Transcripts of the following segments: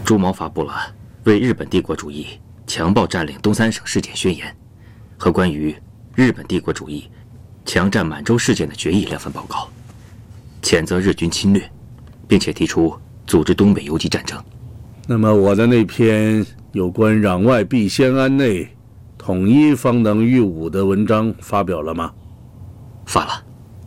朱毛发布了为日本帝国主义强暴占领东三省事件宣言和关于日本帝国主义强占满洲事件的决议2份报告，谴责日军侵略，并且提出组织东北游击战争。 那么我的那篇有关攘外必先安内，统一方能御武的文章发表了吗？ 发了。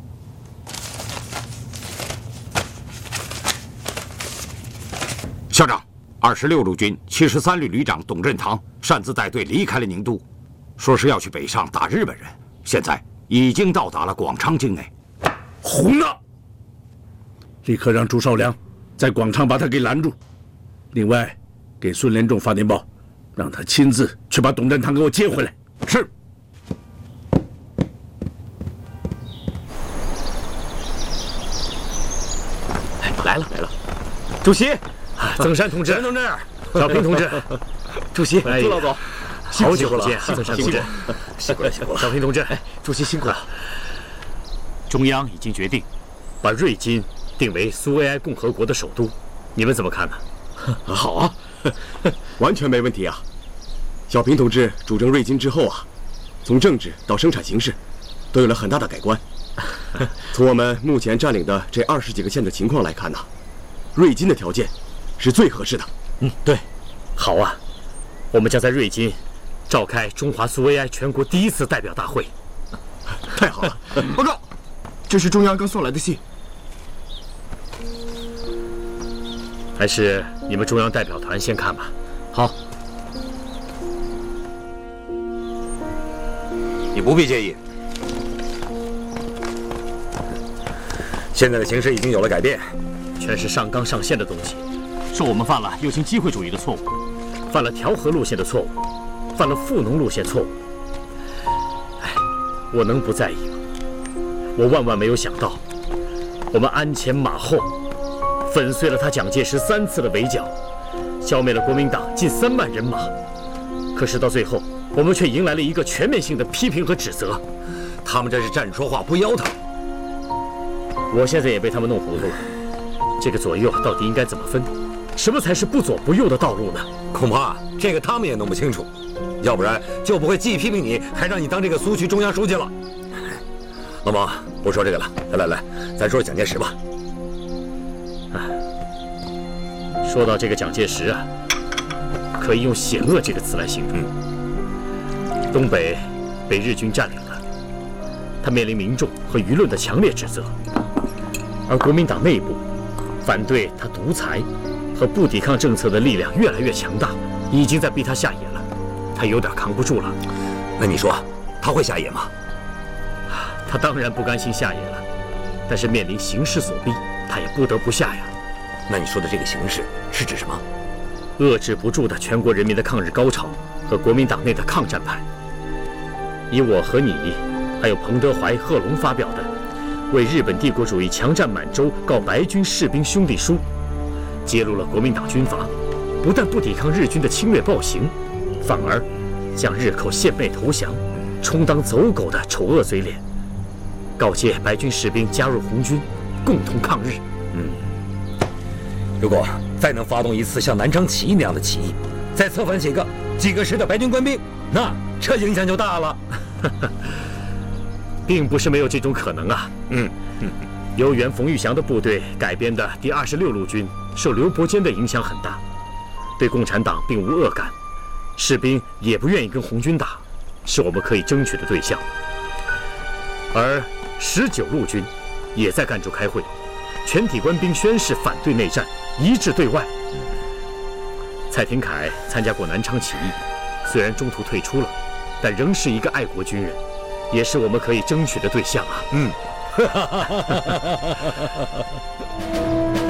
校长，26路军73旅旅长董振堂擅自带队离开了宁都，说是要去北上打日本人，现在已经到达了广昌境内。 胡闹！立刻让朱绍良在广昌把他给拦住。另外，给孙连仲发电报，让他亲自去把董振堂给我接回来。 是。 来了，主席， 曾山同志， 陈同志， 小平同志， 主席，朱老总， 好久不见，曾山同志， 辛苦了， 小平同志， 主席辛苦了。 中央已经决定把瑞金定为苏维埃共和国的首都，你们怎么看呢？ 好啊，完全没问题啊！小平同志主政瑞金之后啊，从政治到生产形势，都有了很大的改观。从我们目前占领的这20几个县的情况来看呢，瑞金的条件是最合适的。 对，好啊，我们将在瑞金召开中华苏维埃全国第1次代表大会。 太好了！ 报告，这是中央刚送来的信。 还是你们中央代表团先看吧。 好， 你不必介意。现在的形势已经有了改变， 全是上纲上线的东西，是我们犯了右倾机会主义的错误，犯了调和路线的错误，犯了富农路线错误。我能不在意吗？我万万没有想到，我们鞍前马后，粉碎了他蒋介石3次的围剿，消灭了国民党近3万人马。可是到最后，我们却迎来了一个全面性的批评和指责。 他们这是站着说话不腰疼。 我现在也被他们弄糊涂了，这个左右到底应该怎么分？什么才是不左不右的道路呢？ 恐怕这个他们也弄不清楚，要不然就不会既批评你，还让你当这个苏区中央书记了。老毛，不说这个了，来，咱说蒋介石吧。 说到这个蒋介石啊，可以用险恶这个词来形容。东北被日军占领了，他面临民众和舆论的强烈指责，而国民党内部反对他独裁和不抵抗政策的力量越来越强大，已经在逼他下野了，他有点扛不住了。 那你说他会下野吗？ 他当然不甘心下野了，但是面临形势所逼，他也不得不下呀。 那你说的这个形势是指什么？ 遏制不住的全国人民的抗日高潮和国民党内的抗战派。以我和你，还有彭德怀、贺龙发表的为日本帝国主义强占满洲告白军士兵兄弟书，揭露了国民党军阀不但不抵抗日军的侵略暴行，反而将日寇献媚投降，充当走狗的丑恶嘴脸，告诫白军士兵加入红军，共同抗日。 如果再能发动一次像南昌起义那样的起义，再策反几个师的白军官兵，那这影响就大了。 并不是没有这种可能啊。由原冯玉祥的部队改编的第26路军受刘伯坚的影响很大，对共产党并无恶感，士兵也不愿意跟红军打，是我们可以争取的对象。而19路军也在赣州开会，全体官兵宣誓反对内战，一致对外。蔡廷锴参加过南昌起义，虽然中途退出了，但仍是一个爱国军人，也是我们可以争取的对象啊。